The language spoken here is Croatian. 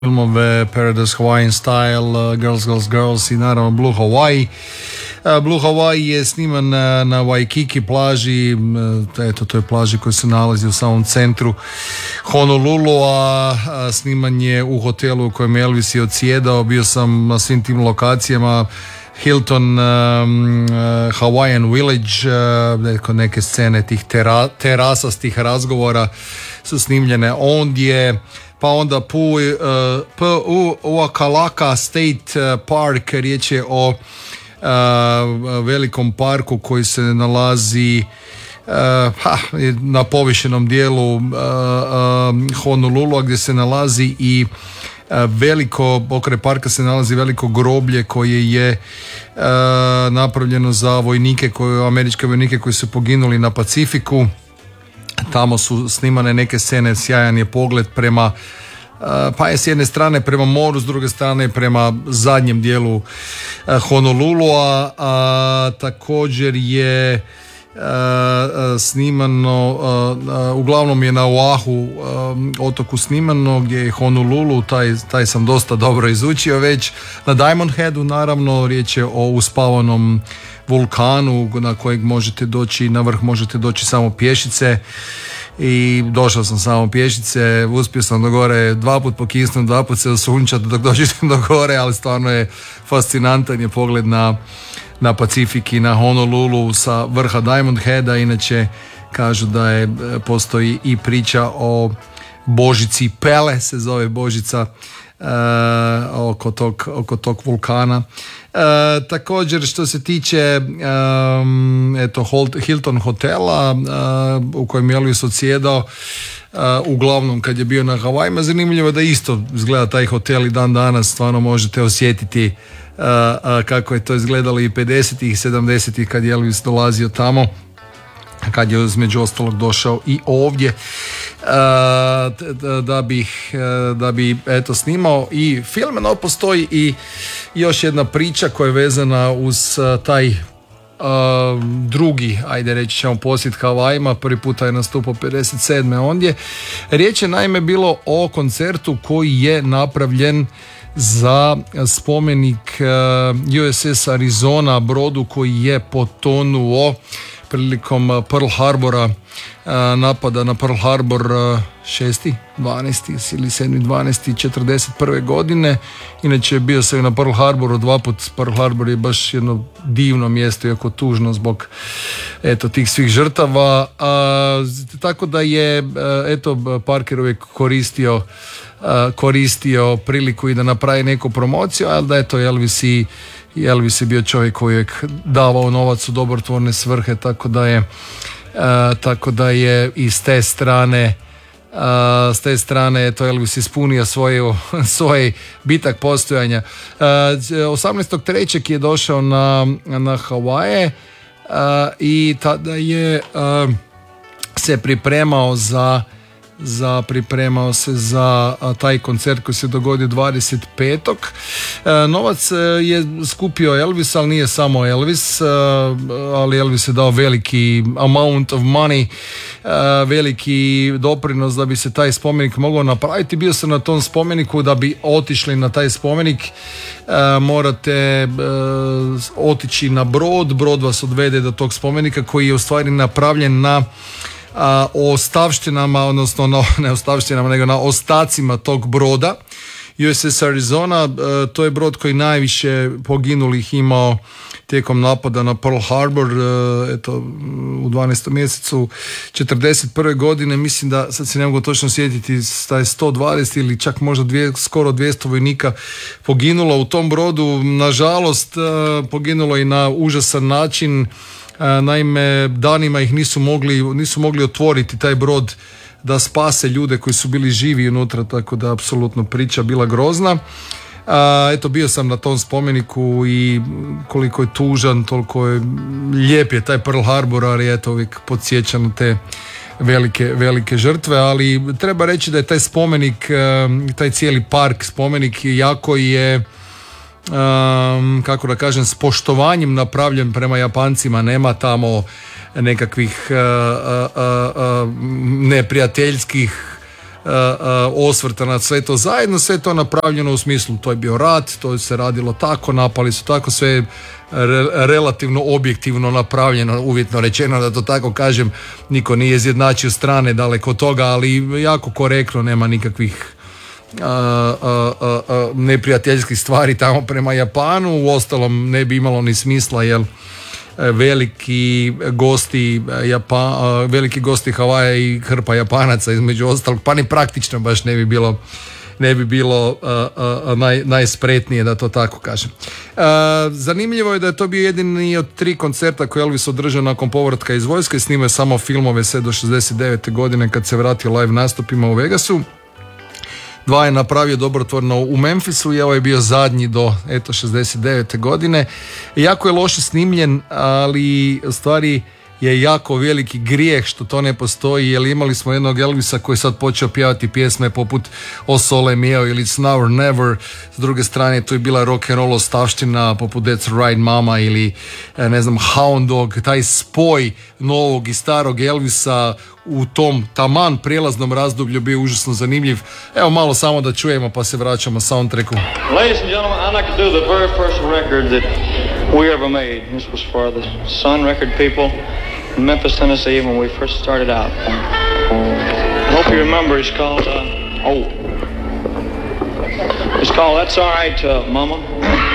filmove Paradise Hawaiian Style, Girls, Girls, Girls i naravno Blue Hawaii. Blue Hawaii je sniman na Waikiki plaži, eto to je plaži koja se nalazi u samom centru Honolulu, a sniman je u hotelu u kojem Elvis je odsjedao. Bio sam na svim tim lokacijama, Hilton, Hawaiian Village, neke scene tih terasa s tih razgovora su snimljene ondje. Pa onda Uakalaka State Park, riječ je o velikom parku koji se nalazi na povišenom dijelu Honolulua, gdje se nalazi i pokraj parka se nalazi veliko groblje koje je napravljeno za američke vojnike koji su poginuli na Pacifiku. Tamo su snimane neke scene, sjajan je pogled prema, pa je s jedne strane prema moru, s druge strane prema zadnjem dijelu Honolulua, a također je snimano, uglavnom je na Oahu otoku snimano, gdje je Honolulu, taj sam dosta dobro izučio već. Na Diamond Headu naravno, riječ je o uspavanom vulkanu na kojeg možete doći, na vrh možete doći samo pješice, i došao sam samo pješice, uspio sam do gore, 2 put pokisnuti, 2 put se osunčati dok dođete do gore, ali stvarno je fascinantan je pogled na Pacifik i na Honolulu sa vrha Diamond Heada. Inače kažu da postoji i priča o Božici Pele, se zove Božica, oko tog vulkana. Također što se tiče Hilton hotela u kojem je Elvis odsjedao, uglavnom kad je bio na Havajima, zanimljivo da isto izgleda taj hotel i dan danas, stvarno možete osjetiti kako je to izgledalo i 50-ih, 70-ih kad je Elvis dolazio tamo, kad je između ostalog došao i ovdje da bi eto snimao i film. No, postoji i još jedna priča koja je vezana uz taj drugi, ajde reći ćemo, posjet Havajima. Prvi puta je nastupao 57. ondje. Riječ je naime bilo o koncertu koji je napravljen za spomenik USS Arizona, brodu koji je potonuo prilikom Pearl Harbora, napada na Pearl Harbor 6.12. ili 7.12. 41. godine. Inače bio sam na Pearl Harboru 2 put. Pearl Harbor je baš jedno divno mjesto, iako tužno zbog tih svih žrtava. Tako da je Parker uvijek koristio priliku i da napravi neku promociju, ali da Elvis je bio čovjek koji je davao novac u dobrotvorne svrhe, tako da je i s te strane Elvis ispunio svoj bitak postojanja. 18.3. je došao na Havaje i tada je se pripremao za taj koncert koji se dogodio 25. Novac je skupio Elvis, ali nije samo Elvis, ali Elvis je dao veliki amount of money, veliki doprinos da bi se taj spomenik mogao napraviti. Bio sam na tom spomeniku. Da bi otišli na taj spomenik morate otići na brod vas odvede do tog spomenika koji je u stvari napravljen na ostavštinama, odnosno ne ostavštinama nego na ostacima tog broda USS Arizona. To je brod koji najviše poginulih imao tijekom napada na Pearl Harbor, u 12. mjesecu 41. godine. Mislim da, sad se ne mogu točno sjetiti, da je 120 ili čak možda skoro 200 vojnika poginulo u tom brodu. Nažalost poginulo i na užasan način. Naime, danima ih nisu mogli otvoriti taj brod da spase ljude koji su bili živi unutra, tako da apsolutno priča bila grozna. Bio sam na tom spomeniku i koliko je tužan, toliko je lijep je taj Pearl Harbor, ali uvijek podsjeća na te velike žrtve. Ali treba reći da je taj spomenik, taj cijeli park spomenik jako je, kako da kažem, s poštovanjem napravljen prema Japancima. Nema tamo nekakvih neprijateljskih osvrta na sve to zajedno, sve to napravljeno u smislu to je bio rat, to se radilo tako, napali su tako, sve je relativno objektivno napravljeno, uvjetno rečeno da to tako kažem, niko nije izjednačio strane daleko od toga, ali jako korektno, nema nikakvih neprijateljskih stvari tamo prema Japanu. Uostalom ne bi imalo ni smisla jer veliki gosti Havaja i hrpa Japanaca između ostalog, pa ni praktično baš ne bi bilo najspretnije, da to tako kažem. Zanimljivo je da je to bio jedini od 3 koncerta koje Elvis održao nakon povratka iz vojske. Snimao je samo filmove sve do 69. godine kad se vratio live nastupima u Vegasu. 2 je napravio dobrotvorno u Memphisu i ovo je bio zadnji do 69. godine. Jako je loše snimljen, ali u stvari je jako veliki grijeh što to ne postoji, jer imali smo jednog Elvisa koji sad počeo pjevati pjesme poput O Sole Mio ili It's Now or Never. S druge strane tu je bila rock and roll ostavština poput That's Right Mama ili ne znam Hound Dog. Taj spoj novog i starog Elvisa u tom taman prijelaznom razdoblju bio užasno zanimljiv. Evo malo samo da čujemo pa se vraćamo soundtracku. Ladies and gentlemen, I'd like to do the very first record that we ever made. This was for the Sun Record people in Memphis, Tennessee when we first started out. I hope you remember it's called It's called That's All Right, Mama.